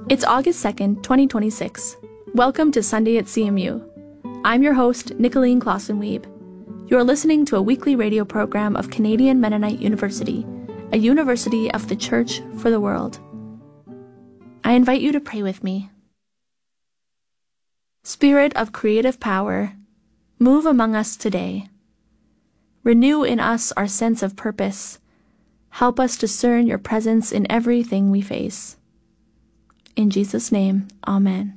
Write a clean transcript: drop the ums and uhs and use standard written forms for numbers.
It's August 2nd, 2026. Welcome to Sunday at CMU. I'm your host, Nicolene Clausen-Weeb. You're listening to a weekly radio program of Canadian Mennonite University, a university of the Church for the world. I invite you to pray with me. Spirit of creative power, move among us today. Renew in us our sense of purpose. Help us discern your presence in everything we face. In Jesus' name, Amen.